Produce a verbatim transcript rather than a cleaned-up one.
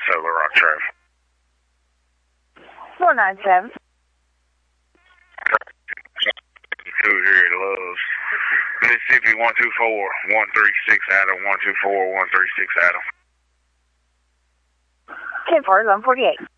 Solar Rock traffic. four nine seven. Two here at Love's. Mississippi one two four, one three six Adam, one two four, one three six Adam. ten four, eleven forty-eight.